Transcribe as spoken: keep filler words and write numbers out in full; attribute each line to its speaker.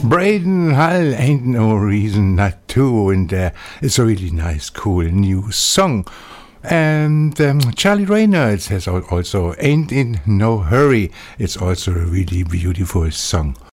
Speaker 1: Braden Hull, Ain't No Reason Not To, and uh, it's a really nice, cool new song. And um, Charlie Reynolds has also Ain't In No Hurry. It's also a really beautiful song.